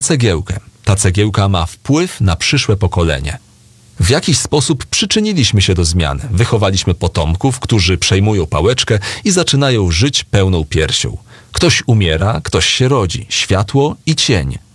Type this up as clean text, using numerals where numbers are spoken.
cegiełkę. Ta cegiełka ma wpływ na przyszłe pokolenie. W jakiś sposób przyczyniliśmy się do zmiany. Wychowaliśmy potomków, którzy przejmują pałeczkę i zaczynają żyć pełną piersią. Ktoś umiera, ktoś się rodzi. Światło i cień.